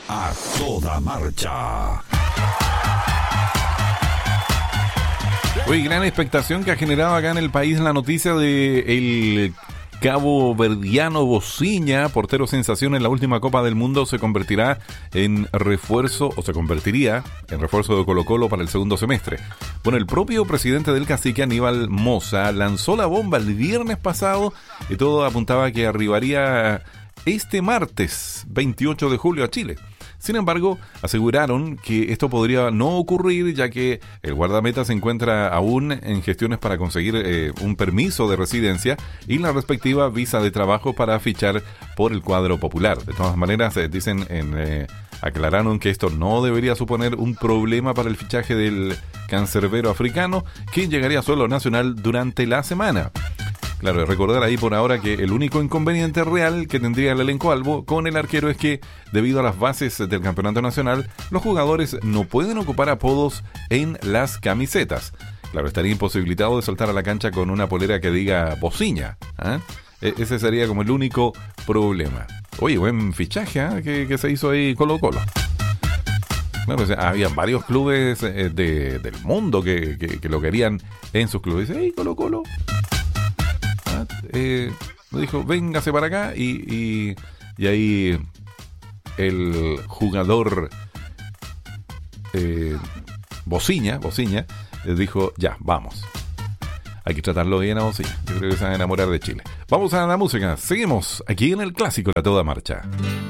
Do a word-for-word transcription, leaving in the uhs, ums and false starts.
A toda marcha. Oye, gran expectación que ha generado acá en el país la noticia de el cabo verdiano Bociña, portero sensación en la última Copa del Mundo, se convertirá en refuerzo, o se convertiría en refuerzo de Colo-Colo para el segundo semestre. Bueno, el propio presidente del Cacique, Aníbal Mosa, lanzó la bomba el viernes pasado y todo apuntaba a que arribaría este martes, veintiocho de julio, a Chile. Sin embargo, aseguraron que esto podría no ocurrir, ya que el guardameta se encuentra aún en gestiones para conseguir eh, un permiso de residencia y la respectiva visa de trabajo para fichar por el cuadro popular. De todas maneras, eh, dicen en, eh, aclararon que esto no debería suponer un problema para el fichaje del cancerbero africano, que llegaría solo a Nacional durante la semana. Claro, recordar ahí por ahora que el único inconveniente real que tendría el elenco albo con el arquero es que, debido a las bases del campeonato nacional, los jugadores no pueden ocupar apodos en las camisetas. Claro, estaría imposibilitado de saltar a la cancha con una polera que diga Bociña, ¿eh? E- ese sería como el único problema. Oye, buen fichaje, ¿eh? que, que se hizo ahí Colo-Colo. Bueno, pues, había varios clubes eh, de, del mundo que, que, que lo querían en sus clubes. ¡Hey, Colo-Colo! Eh, dijo, véngase para acá y, y, y ahí el jugador eh, Bociña, Bociña eh, dijo, ya, vamos. Hay que tratarlo bien a Bociña. Yo creo que se van a enamorar de Chile. Vamos a la música. Seguimos aquí en el clásico de A Toda Marcha.